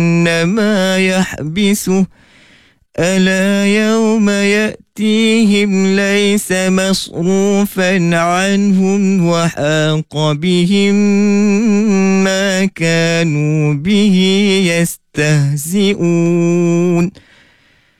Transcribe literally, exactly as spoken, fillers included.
ما يحبسه ألا يوم يأتيهم ليس مصروفا عنهم وحاق بهم ما كانوا به يستهزئون